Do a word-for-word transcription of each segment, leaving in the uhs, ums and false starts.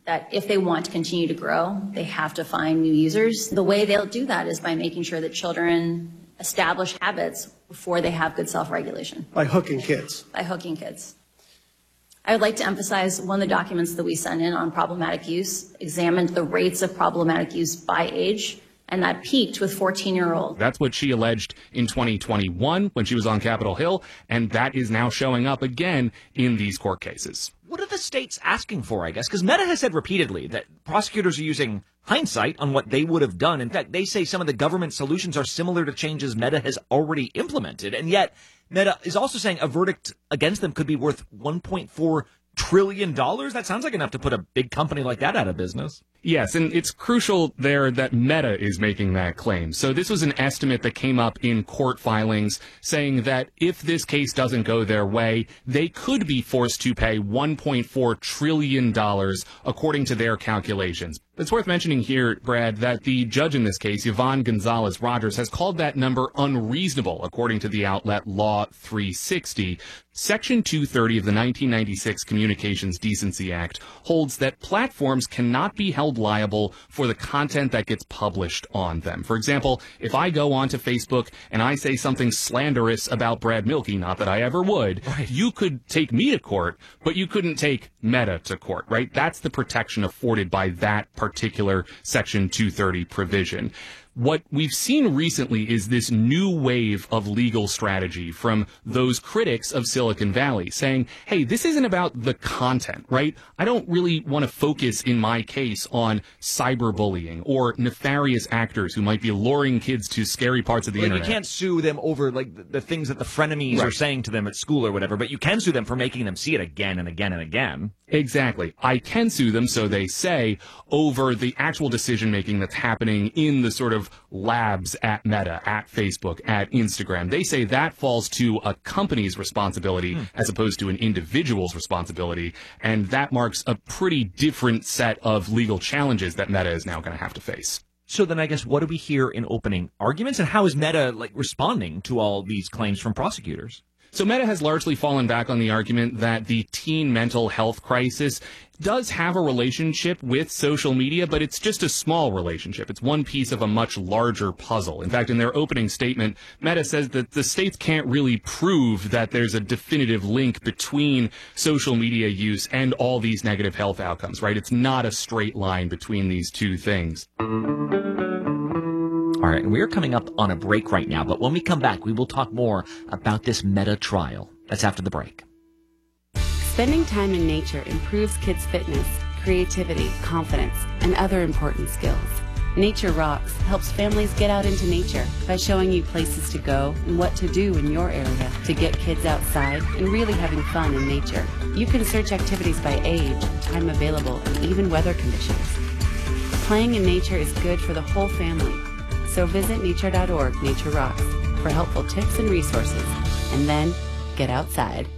that if they want to continue to grow, they have to find new users. The way they'll do that is by making sure that children establish habits before they have good self-regulation. By hooking kids. By hooking kids. I would like to emphasize one of the documents that we sent in on problematic use examined the rates of problematic use by age, and that peaked with fourteen-year-olds. That's what she alleged in twenty twenty-one when she was on Capitol Hill, and that is now showing up again in these court cases. What are the states asking for, I guess? Because Meta has said repeatedly that prosecutors are using hindsight on what they would have done. In fact, they say some of the government solutions are similar to changes Meta has already implemented. And yet, Meta is also saying a verdict against them could be worth one point four trillion dollars. That sounds like enough to put a big company like that out of business. Yes, and it's crucial there that Meta is making that claim. So this was an estimate that came up in court filings saying that if this case doesn't go their way, they could be forced to pay one point four trillion dollars according to their calculations. It's worth mentioning here, Brad, that the judge in this case, Yvonne Gonzalez Rogers, has called that number unreasonable, according to the outlet Law three sixty. Section two thirty of the nineteen ninety-six Communications Decency Act holds that platforms cannot be held liable for the content that gets published on them. For example, if I go onto Facebook and I say something slanderous about Brad Milkey, not that I ever would, right, you could take me to court, but you couldn't take Meta to court, right? That's the protection afforded by that particular Section two thirty provision. What we've seen recently is this new wave of legal strategy from those critics of Silicon Valley saying, hey, this isn't about the content, right? I don't really want to focus in my case on cyberbullying or nefarious actors who might be luring kids to scary parts of the like internet. You can't sue them over like the, the things that the frenemies right. are saying to them at school or whatever, but you can sue them for making them see it again and again and again. Exactly. I can sue them, so they say, over the actual decision-making that's happening in the sort of labs at Meta, at Facebook, at Instagram. They say that falls to a company's responsibility hmm. as opposed to an individual's responsibility, and that marks a pretty different set of legal challenges that Meta is now going to have to face. So then I guess what do we hear in opening arguments, and how is Meta like responding to all these claims from prosecutors? So Meta has largely fallen back on the argument that the teen mental health crisis does have a relationship with social media, but it's just a small relationship. It's one piece of a much larger puzzle. In fact, in their opening statement, Meta says that the states can't really prove that there's a definitive link between social media use and all these negative health outcomes, right? It's not a straight line between these two things. All right, we're coming up on a break right now, but when we come back, we will talk more about this Meta trial. That's after the break. Spending time in nature improves kids' fitness, creativity, confidence, and other important skills. Nature Rocks helps families get out into nature by showing you places to go and what to do in your area to get kids outside and really having fun in nature. You can search activities by age, time available, and even weather conditions. Playing in nature is good for the whole family. So visit nature dot org, Nature Rocks, for helpful tips and resources. And then, get outside.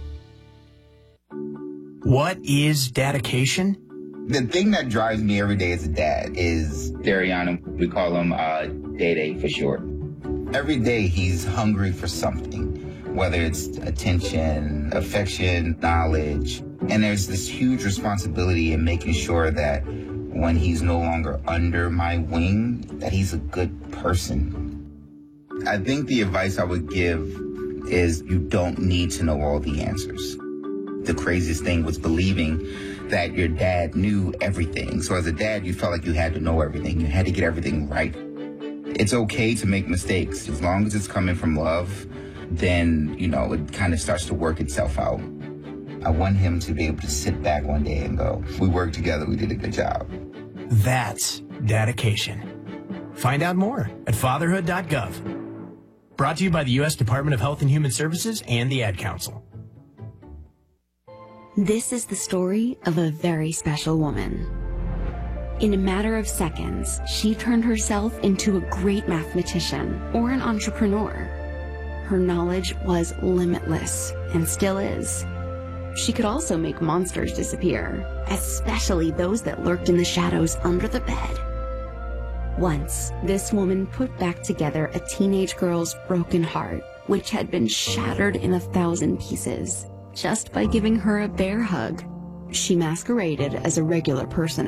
What is dedication? The thing that drives me every day as a dad is Dariana. We call him uh, Day-Day for short. Every day he's hungry for something, whether it's attention, affection, knowledge. And there's this huge responsibility in making sure that when he's no longer under my wing, that he's a good person. I think the advice I would give is you don't need to know all the answers. The craziest thing was believing that your dad knew everything. So as a dad, you felt like you had to know everything. You had to get everything right. It's okay to make mistakes. As long as it's coming from love, then, you know, it kind of starts to work itself out. I want him to be able to sit back one day and go, we worked together, we did a good job. That's dedication. Find out more at fatherhood dot gov. Brought to you by the U S Department of Health and Human Services and the Ad Council. This is the story of a very special woman. In a matter of seconds, she turned herself into a great mathematician or an entrepreneur. Her knowledge was limitless and still is. She could also make monsters disappear, especially those that lurked in the shadows under the bed. Once, this woman put back together a teenage girl's broken heart, which had been shattered in a thousand pieces, just by giving her a bear hug. She masqueraded as a regular person